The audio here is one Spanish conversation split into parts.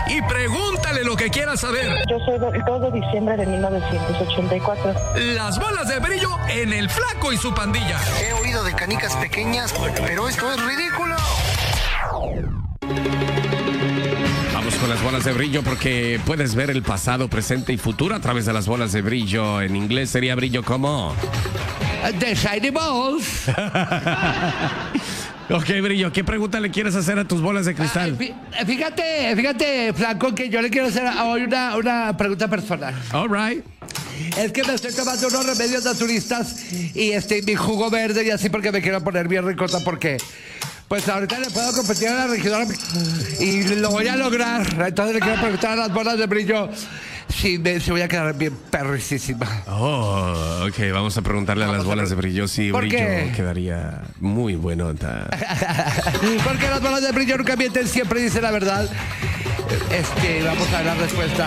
y pregúntale lo que quieras saber. Yo soy del 2 de diciembre de 1984. Las bolas de brillo en El Flaco y su pandilla. He oído de canicas pequeñas, pero esto es ridículo. Vamos con las bolas de brillo porque puedes ver el pasado, presente y futuro a través de las bolas de brillo. En inglés sería brillo como... The Shiny Balls. Ok, Brillo, ¿qué pregunta le quieres hacer a tus bolas de cristal? Fíjate, Flaco, que yo le quiero hacer hoy una pregunta personal. All right. Es que me estoy tomando unos remedios naturistas y mi jugo verde y así porque me quiero poner bien ricota porque... Pues ahorita le puedo competir a la regidora y lo voy a lograr. Entonces le quiero preguntar a las bolas de brillo si voy a quedar bien perricísima. Oh, ok, vamos a preguntarle a las bolas de brillo si ¿Por Brillo qué? quedaría muy bueno. Porque las bolas de brillo nunca mienten, siempre dicen la verdad. Vamos a ver la respuesta.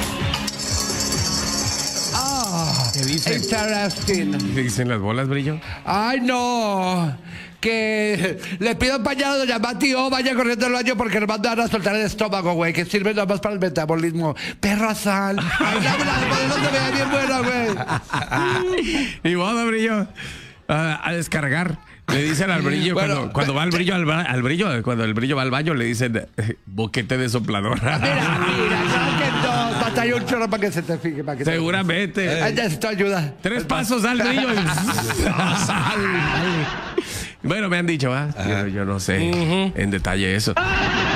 ¿Qué dicen? Interesting. ¿Qué dicen las bolas, Brillo? Ay, no. Que le pido pañal a doña Mati o vaya corriendo al baño porque nos van a soltar el estómago, güey, que sirve nada más para el metabolismo. Perra sal. Ay, las bolas se vean bien buenas, güey. Y bola, Brillo, a descargar. Le dicen al Brillo, Bueno, cuando va el Brillo al Brillo, cuando el Brillo va al baño, le dicen boquete de sopladora. Mira, claro que no. Batalla un chorro para que se te fije. Para que Seguramente. Ay, necesito ayuda. 3 pasos al Brillo. Bueno, me han dicho, yo no sé en detalle eso.